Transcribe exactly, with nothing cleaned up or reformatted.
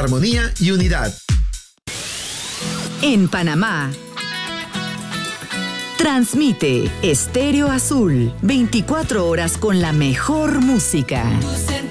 armonía y unidad. En Panamá, transmite Estéreo Azul, veinticuatro horas con la mejor música.